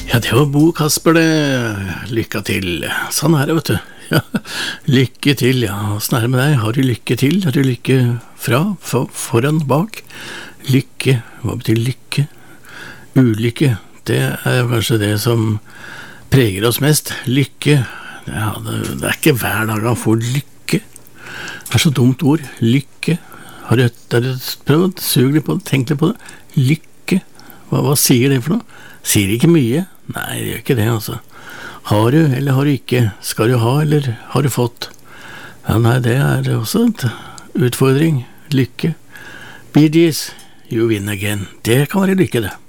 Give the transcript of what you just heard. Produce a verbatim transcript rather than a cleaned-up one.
Ja, det var Bo Kasper det. Lykke til. Sånn er det, vet du. Ja, lykke til, ja. Sånn er det med deg. Har du lykke til? Har du lykke fra? For, foran, bak? Lykke. Hva betyr lykke? Ulykke. Det er kanskje det som preger oss mest. Lykke. Ja, det, det er ikke hver dag han får lykke. Det er så dumt ord. Lykke. Har du, har du prøvd? Sug litt på det. Tenk litt på det. Lykke. Hva, hva sier det for noe? Sier ikke mye? Nei, det gjør ikke det, altså. Har du, eller har du ikke? Skal du ha, eller har du fått? Ja, nei, det er også en utfordring. Lykke. Bee Gees, you win again. Det kan være lykke, det.